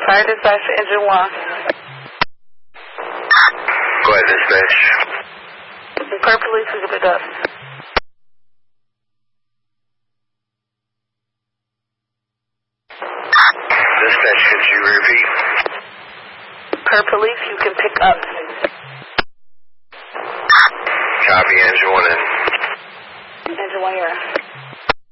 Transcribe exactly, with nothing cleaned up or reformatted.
Fire dispatch for engine one. Go ahead, dispatch. Per police, we can pick up. Dispatch, could you repeat? Per police, you can pick up. Copy, engine one in. Engine one here.